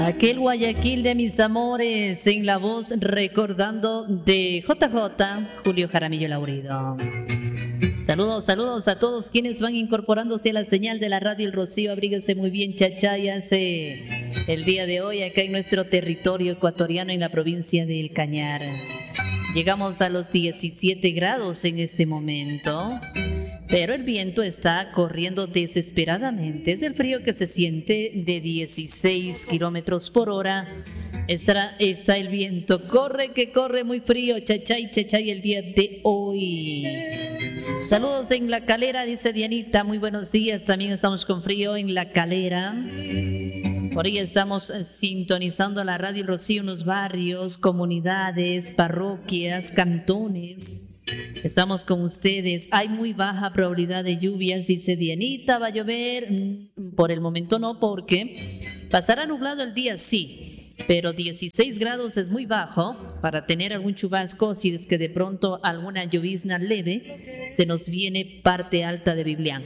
Aquel Guayaquil de mis amores, en la voz recordando de JJ, Julio Jaramillo Laurido. Saludos, saludos a todos quienes van incorporándose a la señal de la radio El Rocío. Abríguese muy bien, chachayase, el día de hoy acá en nuestro territorio ecuatoriano en la provincia del Cañar. Llegamos a los 17 grados en este momento, pero el viento está corriendo desesperadamente. Es el frío que se siente de 16 kilómetros por hora. Está el viento, corre que corre muy frío, chachay, chachay el día de hoy. Saludos en La Calera, dice Dianita, muy buenos días, también estamos con frío en La Calera. Por ahí estamos sintonizando la radio Rocío en los barrios, comunidades, parroquias, cantones. Estamos con ustedes. Hay muy baja probabilidad de lluvias, dice Dianita. ¿Va a llover? Por el momento no, porque pasará nublado el día, sí, pero 16 grados es muy bajo para tener algún chubasco. Si es que de pronto alguna llovizna leve, se nos viene parte alta de Biblián.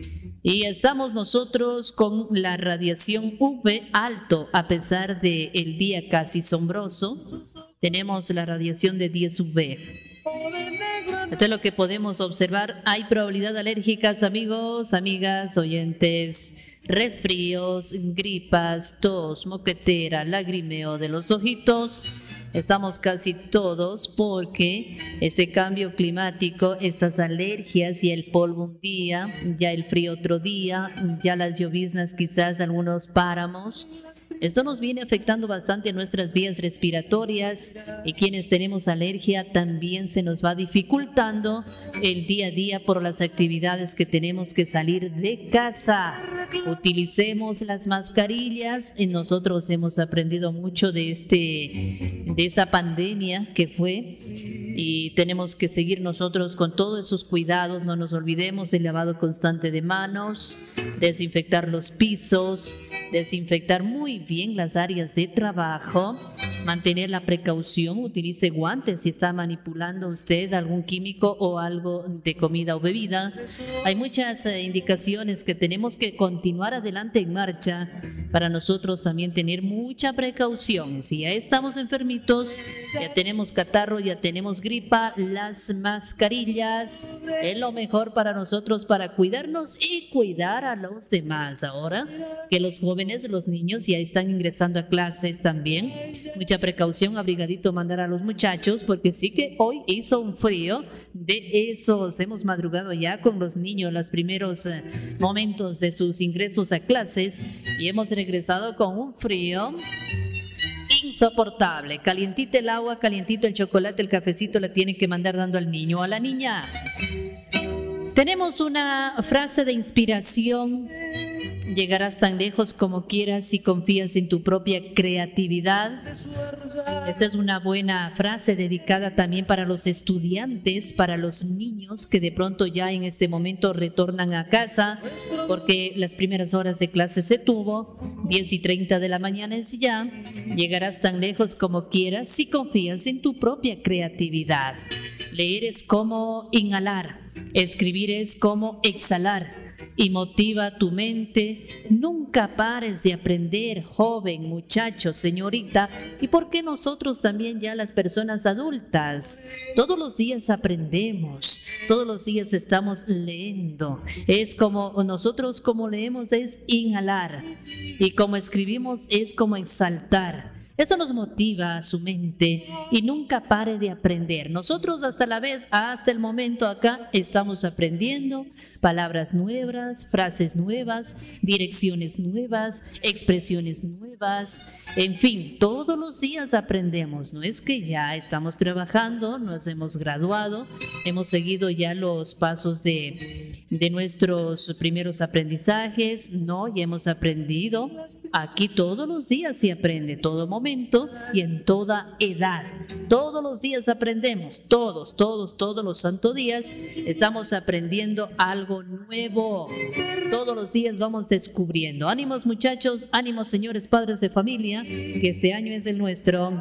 Y estamos nosotros con la radiación UV alto, a pesar del día casi sombroso. Tenemos la radiación de 10 UV. Esto es lo que podemos observar. Hay probabilidad de alérgicas, amigos, amigas, oyentes. Resfríos, gripas, tos, moquetera, lagrimeo de los ojitos. Estamos casi todos porque este cambio climático, estas alergias y el polvo un día, ya el frío otro día, ya las lloviznas quizás algunos páramos. Esto nos viene afectando bastante nuestras vías respiratorias y quienes tenemos alergia también se nos va dificultando el día a día por las actividades que tenemos que salir de casa. Utilicemos las mascarillas y nosotros hemos aprendido mucho de esa pandemia que fue y tenemos que seguir nosotros con todos esos cuidados. No nos olvidemos el lavado constante de manos, desinfectar los pisos, desinfectar muy bien las áreas de trabajo, mantener la precaución, utilice guantes si está manipulando usted algún químico o algo de comida o bebida. Hay muchas indicaciones que tenemos que continuar adelante en marcha para nosotros también tener mucha precaución. Si ya estamos enfermitos, ya tenemos catarro, ya tenemos gripa, las mascarillas es lo mejor para nosotros para cuidarnos y cuidar a los demás. Ahora que los jóvenes, los niños ya están ingresando a clases también, mucha precaución, abrigadito mandar a los muchachos, porque sí que hoy hizo un frío de esos. Hemos madrugado ya con los niños los primeros momentos de sus ingresos a clases y hemos regresado con un frío insoportable. Calientito el agua, calientito el chocolate, el cafecito le tienen que mandar dando al niño o a la niña. Tenemos una frase de inspiración. Llegarás tan lejos como quieras si confías en tu propia creatividad. Esta es una buena frase dedicada también para los estudiantes, para los niños que de pronto ya en este momento retornan a casa porque las primeras horas de clase se tuvo, 10:30 de la mañana es ya. Llegarás tan lejos como quieras si confías en tu propia creatividad. Leer es como inhalar, escribir es como exhalar. Y motiva tu mente. Nunca pares de aprender, joven, muchacho, señorita. Y por qué nosotros también ya las personas adultas. Todos los días aprendemos, todos los días estamos leyendo. Es como nosotros como leemos es inhalar y como escribimos es como exaltar. Eso nos motiva a su mente y nunca pare de aprender. Nosotros hasta el momento acá estamos aprendiendo palabras nuevas, frases nuevas, direcciones nuevas, expresiones nuevas. En fin, todos los días aprendemos. No es que ya estamos trabajando, nos hemos graduado, hemos seguido ya los pasos de nuestros primeros aprendizajes. No, ya hemos aprendido. Aquí todos los días se aprende, todo momento y en toda edad. Todos los días aprendemos, todos los santos días estamos aprendiendo algo nuevo. Todos los días vamos descubriendo. Ánimos muchachos, ánimos señores padres de familia, que este año es el nuestro.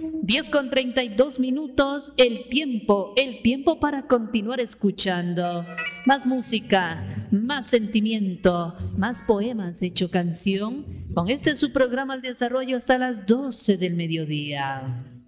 10:32, el tiempo para continuar escuchando. Más música, más sentimiento, más poemas hecho canción. con este su programa al desarrollo hasta las 12 del mediodía.